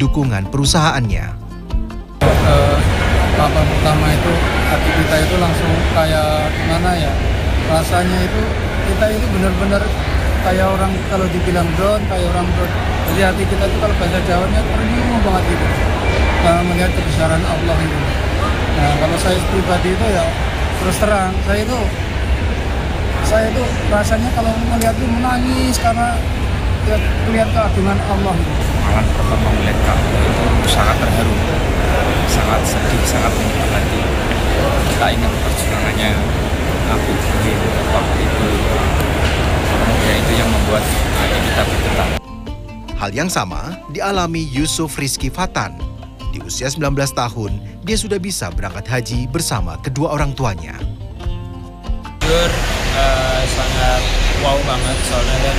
dukungan perusahaannya. Apa pertama itu hati kita itu langsung kayak mana ya, rasanya itu kita itu benar-benar kayak orang kalau dibilang down, kayak orang down. Jadi hati kita itu kalau bahasa Jawanya ternyuh banget gitu, melihat kebesaran Allah itu. Nah kalau saya pribadi itu ya terus terang saya itu rasanya kalau melihat itu menangis karena ya, melihat keagungan Allah itu. Malam pertama melihat Ka'bah itu sangat terharu, sangat sedih, sangat menyedihkan hati. Kita ingat perjuangannya Nabi Ibrahim waktu itu. Kemudian itu yang membuat hati kita bergetar. Hal yang sama dialami Yusuf Rizky Fatan. Di usia 19 tahun, dia sudah bisa berangkat haji bersama kedua orang tuanya. Jujur sangat wow banget soalnya kan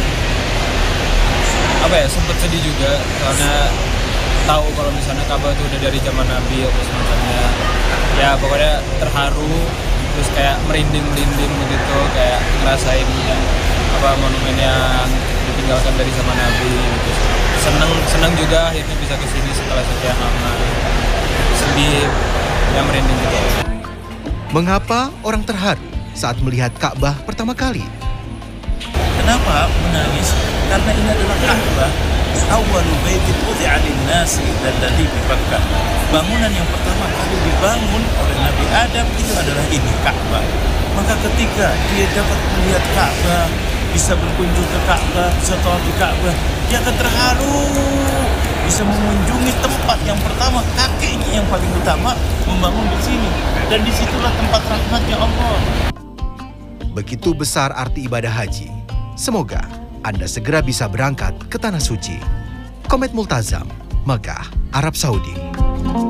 sempat sedih juga karena tahu kalau misalnya Ka'bah itu udah dari zaman Nabi atau semacamnya. Ya pokoknya terharu, terus kayak merinding begitu, kayak ngerasain monumen yang ditinggalkan dari zaman Nabi gitu. Senang juga akhirnya bisa kesini setelah sekian lama. Sedih, ya merinding gitu. Mengapa orang terharu saat melihat Ka'bah pertama kali? Kenapa menangis? Karena ini adalah Ka'bah. Awwalu baitin wudi'a lin-nasi alladzi bi Bakkah. Bangunan yang pertama kali dibangun oleh Nabi Adam itu adalah ini Ka'bah. Maka ketika dia dapat melihat Ka'bah, bisa berkunjung ke Ka'bah, setelah di Ka'bah, dia akan terharu. Bisa mengunjungi tempat yang pertama, kakeknya yang paling utama membangun di sini. Dan disitulah tempat rahmatnya Allah. Begitu besar arti ibadah haji. Semoga Anda segera bisa berangkat ke Tanah Suci. Komet Multazam, Mekah, Arab Saudi.